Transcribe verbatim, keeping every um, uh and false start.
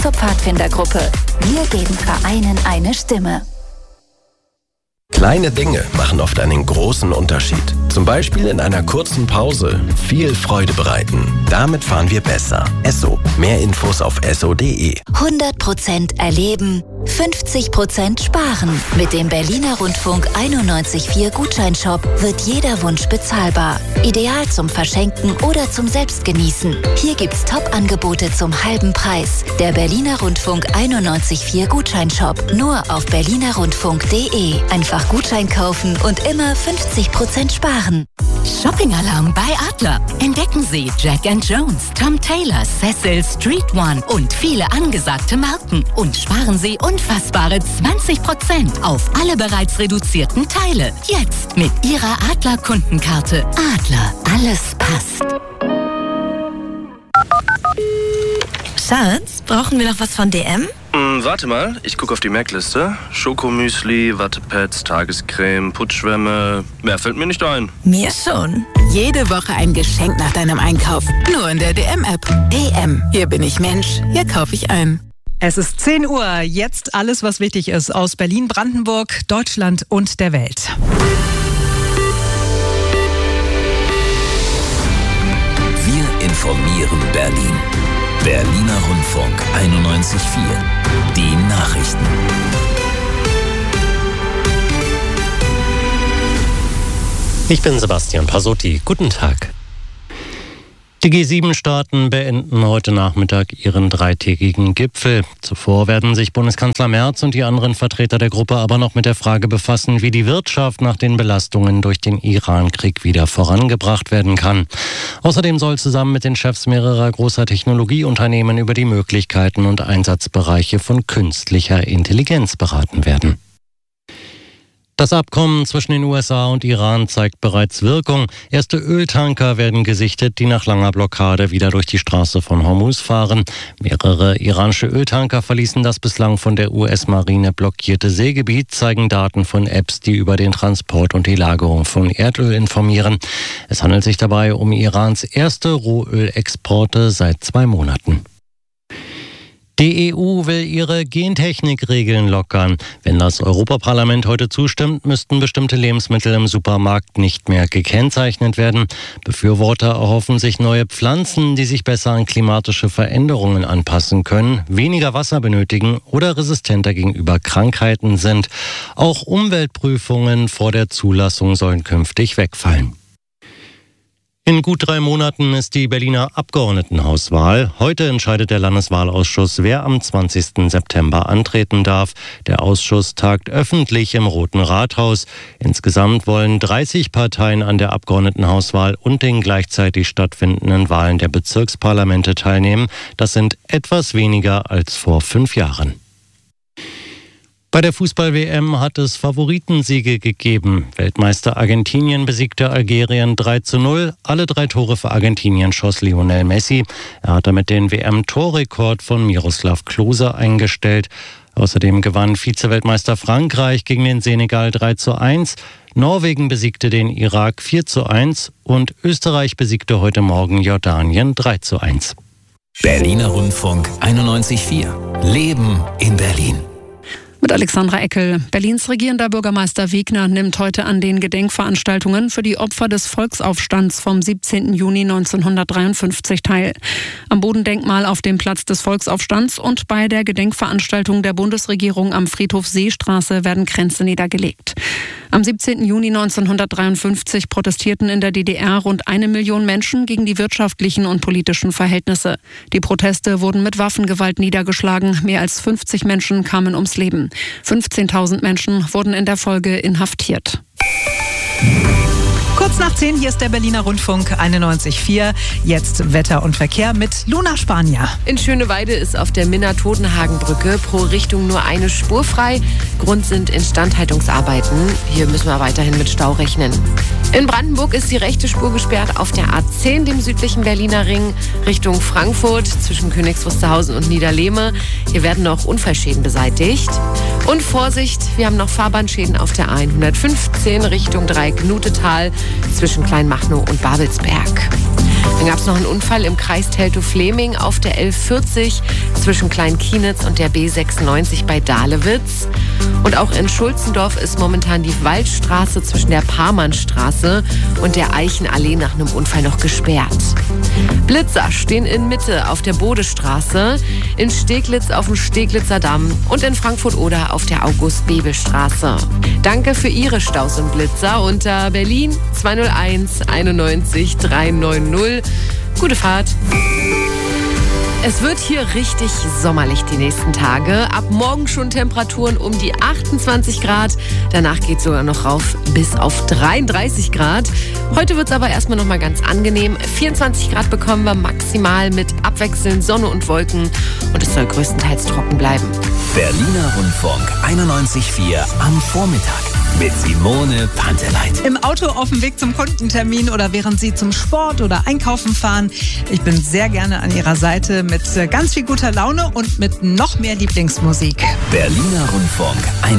zur Pfadfindergruppe. Wir geben Vereinen eine Stimme. Kleine Dinge machen oft einen großen Unterschied. Zum Beispiel in einer kurzen Pause viel Freude bereiten. Damit fahren wir besser. Esso. Mehr Infos auf esso punkt de. hundert Prozent erleben, fünfzig Prozent sparen. Mit dem Berliner Rundfunk einundneunzig Komma vier Gutscheinshop wird jeder Wunsch bezahlbar. Ideal zum Verschenken oder zum Selbstgenießen. Hier gibt's Top-Angebote zum halben Preis. Der Berliner Rundfunk einundneunzig Komma vier Gutscheinshop. Nur auf berliner rundfunk punkt de. Einfach Gutschein kaufen und immer fünfzig Prozent sparen. Shopping-Alarm bei Adler. Entdecken Sie Jack and Jones, Tom Taylor, Cecil, Street One und viele angesagte Marken. Und sparen Sie unfassbare zwanzig Prozent auf alle bereits reduzierten Teile. Jetzt mit Ihrer Adler-Kundenkarte. Adler, alles passt. Schatz, brauchen wir noch was von D M? Hm, warte mal, ich gucke auf die Merkliste. Schokomüsli, Wattepads, Tagescreme, Putschwämme. Mehr fällt mir nicht ein. Mir schon. Jede Woche ein Geschenk nach deinem Einkauf. Nur in der D M-App. D M. Hier bin ich Mensch. Hier kaufe ich ein. Es ist zehn Uhr. Jetzt alles, was wichtig ist aus Berlin, Brandenburg, Deutschland und der Welt. Wir informieren Berlin. Berliner Rundfunk einundneunzig Komma vier. Die Nachrichten. Ich bin Sebastian Pasotti. Guten Tag. Die G sieben Staaten beenden heute Nachmittag ihren dreitägigen Gipfel. Zuvor werden sich Bundeskanzler Merz und die anderen Vertreter der Gruppe aber noch mit der Frage befassen, wie die Wirtschaft nach den Belastungen durch den Iran-Krieg wieder vorangebracht werden kann. Außerdem soll zusammen mit den Chefs mehrerer großer Technologieunternehmen über die Möglichkeiten und Einsatzbereiche von künstlicher Intelligenz beraten werden. Das Abkommen zwischen den U S A und Iran zeigt bereits Wirkung. Erste Öltanker werden gesichtet, die nach langer Blockade wieder durch die Straße von Hormuz fahren. Mehrere iranische Öltanker verließen das bislang von der U S-Marine blockierte Seegebiet, zeigen Daten von Apps, die über den Transport und die Lagerung von Erdöl informieren. Es handelt sich dabei um Irans erste Rohölexporte seit zwei Monaten. Die E U will ihre Gentechnikregeln lockern. Wenn das Europaparlament heute zustimmt, müssten bestimmte Lebensmittel im Supermarkt nicht mehr gekennzeichnet werden. Befürworter erhoffen sich neue Pflanzen, die sich besser an klimatische Veränderungen anpassen können, weniger Wasser benötigen oder resistenter gegenüber Krankheiten sind. Auch Umweltprüfungen vor der Zulassung sollen künftig wegfallen. In gut drei Monaten ist die Berliner Abgeordnetenhauswahl. Heute entscheidet der Landeswahlausschuss, wer am zwanzigsten September antreten darf. Der Ausschuss tagt öffentlich im Roten Rathaus. Insgesamt wollen dreißig Parteien an der Abgeordnetenhauswahl und den gleichzeitig stattfindenden Wahlen der Bezirksparlamente teilnehmen. Das sind etwas weniger als vor fünf Jahren. Bei der Fußball-W M hat es Favoritensiege gegeben. Weltmeister Argentinien besiegte Algerien drei zu null. Alle drei Tore für Argentinien schoss Lionel Messi. Er hat damit den W M-Torrekord von Miroslav Klose eingestellt. Außerdem gewann Vize-Weltmeister Frankreich gegen den Senegal drei zu eins. Norwegen besiegte den Irak vier zu eins und Österreich besiegte heute Morgen Jordanien drei zu eins. Berliner Rundfunk einundneunzig Komma vier. Leben in Berlin. Mit Alexandra Eckel. Berlins regierender Bürgermeister Wegner nimmt heute an den Gedenkveranstaltungen für die Opfer des Volksaufstands vom siebzehnten Juni neunzehnhundertdreiundfünfzig teil. Am Bodendenkmal auf dem Platz des Volksaufstands und bei der Gedenkveranstaltung der Bundesregierung am Friedhof Seestraße werden Kränze niedergelegt. Am siebzehnten Juni neunzehnhundertdreiundfünfzig protestierten in der D D R rund eine Million Menschen gegen die wirtschaftlichen und politischen Verhältnisse. Die Proteste wurden mit Waffengewalt niedergeschlagen. Mehr als fünfzig Menschen kamen ums Leben. fünfzehntausend Menschen wurden in der Folge inhaftiert. Kurz nach zehn, hier ist der Berliner Rundfunk einundneunzig Komma vier. Jetzt Wetter und Verkehr mit Luna Spanier. In Schöneweide ist auf der Minna-Todenhagen-Brücke pro Richtung nur eine Spur frei. Grund sind Instandhaltungsarbeiten. Hier müssen wir weiterhin mit Stau rechnen. In Brandenburg ist die rechte Spur gesperrt auf der A zehn, dem südlichen Berliner Ring, Richtung Frankfurt zwischen Königs Wusterhausen und Niederlehme. Hier werden noch Unfallschäden beseitigt. Und Vorsicht, wir haben noch Fahrbahnschäden auf der A hundertfünfzehn Richtung Dreieck-Nutetal zwischen Kleinmachnow und Babelsberg. Dann gab es noch einen Unfall im Kreis Teltow-Fleming auf der L vierzig zwischen Kleinkienitz und der B sechsundneunzig bei Dahlewitz. Und auch in Schulzendorf ist momentan die Waldstraße zwischen der Parmannstraße und der Eichenallee nach einem Unfall noch gesperrt. Blitzer stehen in Mitte auf der Bodestraße, in Steglitz auf dem Steglitzer Damm und in Frankfurt-Oder auf der August-Bebel-Straße. Danke für Ihre Staus und Blitzer unter Berlin zwei null eins einundneunzig dreihundertneunzig. Gute Fahrt. Es wird hier richtig sommerlich die nächsten Tage. Ab morgen schon Temperaturen um die achtundzwanzig Grad. Danach geht es sogar noch rauf bis auf dreiunddreißig Grad. Heute wird es aber erstmal noch mal ganz angenehm. vierundzwanzig Grad bekommen wir maximal mit abwechselnd Sonne und Wolken. Und es soll größtenteils trocken bleiben. Berliner Rundfunk einundneunzig Komma vier am Vormittag. Mit Simone Panteleit. Im Auto auf dem Weg zum Kundentermin oder während Sie zum Sport oder Einkaufen fahren. Ich bin sehr gerne an Ihrer Seite mit ganz viel guter Laune und mit noch mehr Lieblingsmusik. Berliner Rundfunk